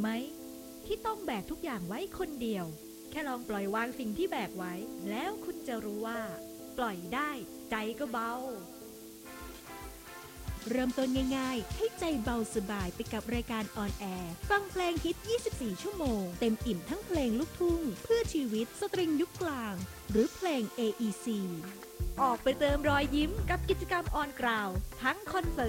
ไหมที่ต้องแบกทุกอย่างไว้คนเดียวแค่ลองปล่อยวางสิ่งที่แบกไว้แล้วคุณจะรู้ว่าปล่อยได้ใจก็เบาเริ่มต้นง่ายๆให้ใจเบาสบายไปกับรายการออนแอร์ฟังเพลงฮิต 24 ชั่วโมงเต็มอิ่มทั้งเพลงลูกทุ่งเพื่อชีวิตสตริงยุคกลางหรือเพลง AEC ออกไปเติมรอยยิ้มกับกิจกรรมออนกราวทั้งคอนเสิร์ต